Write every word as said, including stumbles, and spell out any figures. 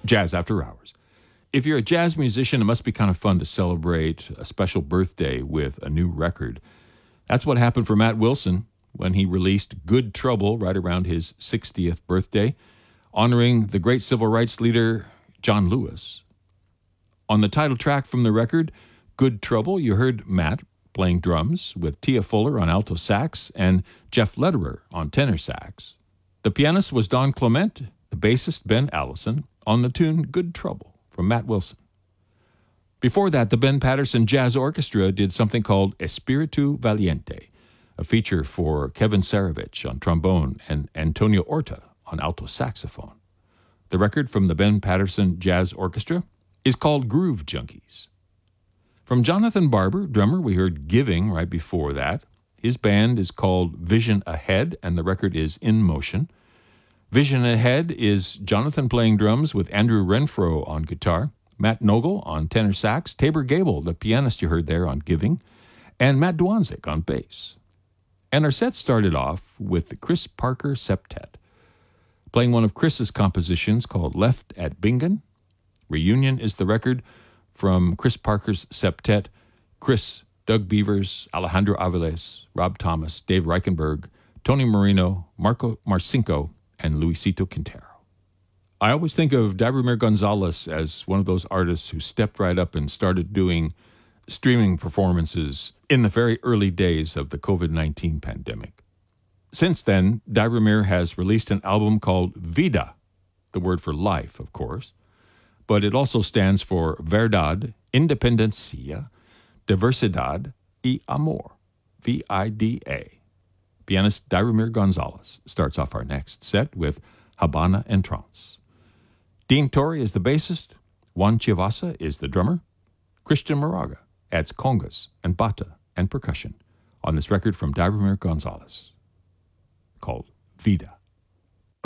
Jazz After Hours. If you're a jazz musician, it must be kind of fun to celebrate a special birthday with a new record. That's what happened for Matt Wilson when he released Good Trouble right around his sixtieth birthday, honoring the great civil rights leader John Lewis. On the title track from the record, Good Trouble, you heard Matt playing drums with Tia Fuller on alto sax and Jeff Lederer on tenor sax. The pianist was Don Clement, the bassist Ben Allison, on the tune Good Trouble from Matt Wilson. Before that, the Ben Patterson Jazz Orchestra did something called Espiritu Valiente, a feature for Kevin Saravich on trombone and Antonio Orta on alto saxophone. The record from the Ben Patterson Jazz Orchestra is called Groove Junkies. From Jonathan Barber, drummer, we heard Giving right before that. His band is called Vision Ahead, and the record is In Motion. Vision Ahead is Jonathan playing drums with Andrew Renfro on guitar, Matt Nogel on tenor sax, Tabor Gable, the pianist you heard there, on Giving, and Matt Dwanzik on bass. And our set started off with the Chris Parker Septet, playing one of Chris's compositions called Left at Bingen. Reunion is the record from Chris Parker's Septet. Chris, Doug Beavers, Alejandro Aviles, Rob Thomas, Dave Reichenberg, Tony Marino, Marco Marcinko, and Luisito Quintero. I always think of Dabromir Gonzalez as one of those artists who stepped right up and started doing streaming performances in the very early days of the covid nineteen pandemic. Since then, Dabromir has released an album called Vida, the word for life, of course, but it also stands for Verdad, Independencia, Diversidad y Amor, V I D A. Pianist Dabromir Gonzalez starts off our next set with Habana en Trance. Dean Torrey is the bassist, Juan Chivasa is the drummer, Christian Moraga adds congas and bata and percussion on this record from Dabromir Gonzalez called Vida.